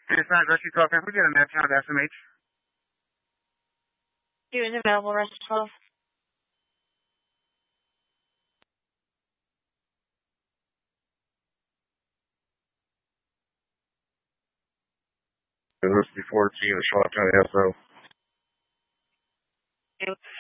It's not Rescue 12. Can we get a net count SMH? He was available, Rescue 12. Rescue 14, the Charlotte County SO.